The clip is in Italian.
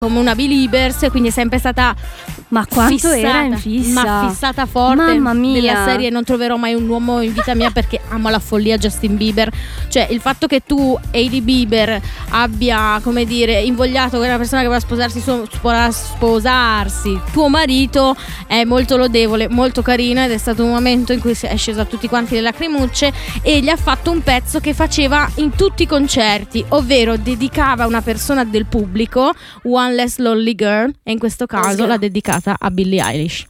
come una Beliebers, quindi è sempre stata era in fissa, ma fissata forte. Mamma mia. Della serie non troverò mai un uomo in vita mia, perché amo la follia Justin Bieber. Cioè il fatto che tu, Hailey Bieber, abbia, come dire, invogliato quella persona che va a sposarsi tuo marito è molto lodevole, molto carino, ed è stato un momento in cui è sceso a tutti quanti le lacrimucce, e gli ha fatto un pezzo che faceva in tutti i concerti, ovvero dedicava a una persona del pubblico, One Less Lonely Girl, e in questo caso l'ha dedicata a Billie Eilish.